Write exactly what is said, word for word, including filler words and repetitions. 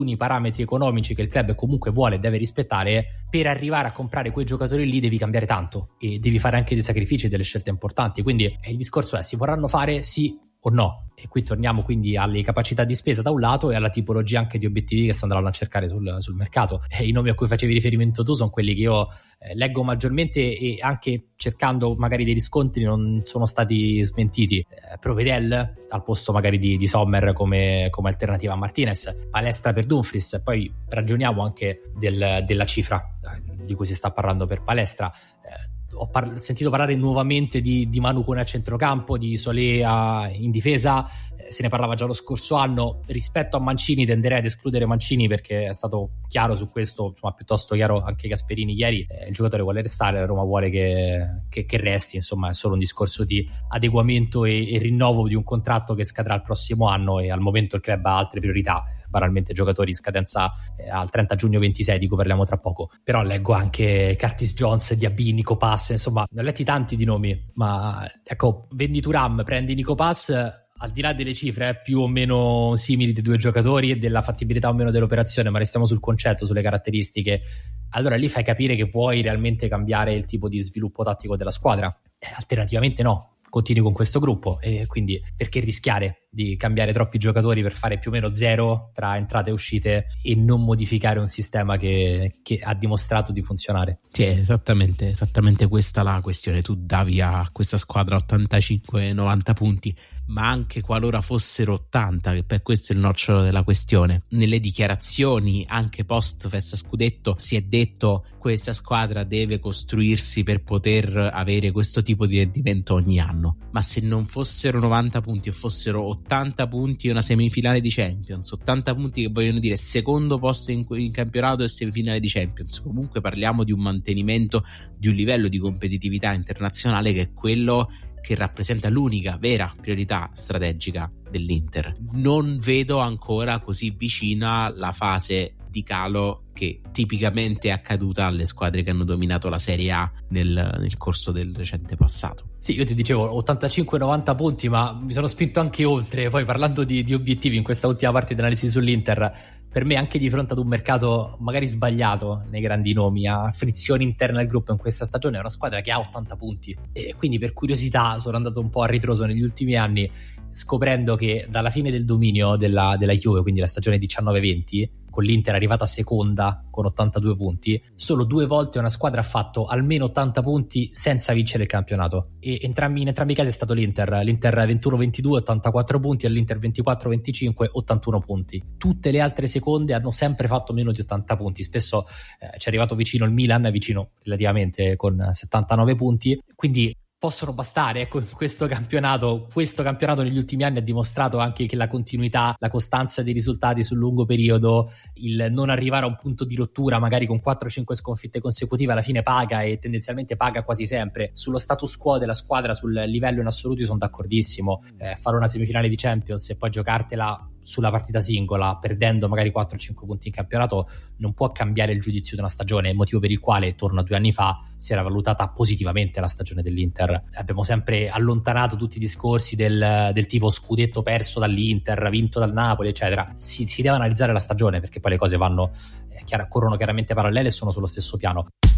alcuni parametri economici che il club comunque vuole e deve rispettare, per arrivare a comprare quei giocatori lì devi cambiare tanto e devi fare anche dei sacrifici e delle scelte importanti. Quindi il discorso è: si vorranno fare sì o no? E qui torniamo quindi alle capacità di spesa da un lato e alla tipologia anche di obiettivi che si andranno a cercare sul, sul mercato. E i nomi a cui facevi riferimento tu sono quelli che io eh, leggo maggiormente e anche cercando magari dei riscontri non sono stati smentiti. eh, Provedel al posto magari di, di Sommer come, come alternativa a Martinez, Palestra per Dumfries. Poi ragioniamo anche del, della cifra di cui si sta parlando per Palestra. eh, Ho par- sentito parlare nuovamente di, di Manu Kone a centrocampo, di Solé a, in difesa. Eh, se ne parlava già lo scorso anno. Rispetto a Mancini tenderei ad escludere Mancini, perché è stato chiaro su questo, insomma piuttosto chiaro anche Gasperini ieri. Eh, il giocatore vuole restare, la Roma vuole che, che, che resti, insomma è solo un discorso di adeguamento e, e rinnovo di un contratto che scadrà il prossimo anno, e al momento il club ha altre priorità. Banalmente giocatori in scadenza eh, al trenta giugno ventisei, di cui parliamo tra poco. Però leggo anche Curtis Jones, Diaby, Nico Pass, insomma ne ho letti tanti di nomi, ma ecco, vendi Thuram, prendi Nico Pass, al di là delle cifre eh, più o meno simili dei due giocatori e della fattibilità o meno dell'operazione, ma restiamo sul concetto, sulle caratteristiche, allora lì fai capire che vuoi realmente cambiare il tipo di sviluppo tattico della squadra. Eh, alternativamente no, continui con questo gruppo, e quindi perché rischiare di cambiare troppi giocatori per fare più o meno zero tra entrate e uscite e non modificare un sistema che, che ha dimostrato di funzionare? Sì, esattamente, esattamente questa la questione. Tu davi a questa squadra ottantacinque novanta punti, ma anche qualora fossero ottanta, che per questo è il nocciolo della questione. Nelle dichiarazioni anche post festa scudetto si è detto: questa squadra deve costruirsi per poter avere questo tipo di rendimento ogni anno. Ma se non fossero novanta punti e fossero ottanta punti e una semifinale di Champions, ottanta punti che vogliono dire secondo posto in, in campionato e semifinale di Champions, comunque parliamo di un mantenimento di un livello di competitività internazionale che è quello che rappresenta l'unica vera priorità strategica dell'Inter. Non vedo ancora così vicina la fase di calo che tipicamente è accaduta alle squadre che hanno dominato la Serie A nel, nel corso del recente passato. Sì, io ti dicevo ottantacinque novanta punti, ma mi sono spinto anche oltre. Poi parlando di, di obiettivi in questa ultima parte di analisi sull'Inter, per me anche di fronte ad un mercato magari sbagliato nei grandi nomi, a frizioni interne al gruppo in questa stagione, è una squadra che ha ottanta punti, e quindi per curiosità sono andato un po' a ritroso negli ultimi anni, scoprendo che dalla fine del dominio della, della Juve, quindi la stagione diciannove venti, con l'Inter arrivata seconda con ottantadue punti, solo due volte una squadra ha fatto almeno ottanta punti senza vincere il campionato, e entrambi, in entrambi i casi è stato l'Inter l'Inter ventuno ventidue ottantaquattro punti, e l'Inter ventiquattro venticinque ottantuno punti. Tutte le altre seconde hanno sempre fatto meno di ottanta punti, spesso eh, ci è arrivato vicino il Milan, vicino relativamente, con settantanove punti, quindi possono bastare. Ecco, questo campionato questo campionato negli ultimi anni ha dimostrato anche che la continuità, la costanza dei risultati sul lungo periodo, il non arrivare a un punto di rottura magari con quattro cinque sconfitte consecutive, alla fine paga, e tendenzialmente paga quasi sempre. Sullo status quo della squadra, sul livello in assoluto, sono d'accordissimo. Eh, fare una semifinale di Champions e poi giocartela sulla partita singola, perdendo magari quattro cinque punti in campionato, non può cambiare il giudizio di una stagione, motivo per il quale torno a due anni fa si era valutata positivamente la stagione dell'Inter. Abbiamo sempre allontanato tutti i discorsi del, del tipo scudetto perso dall'Inter, vinto dal Napoli, eccetera. Si, si deve analizzare la stagione, perché poi le cose vanno eh, chiara, corrono chiaramente parallele e sono sullo stesso piano.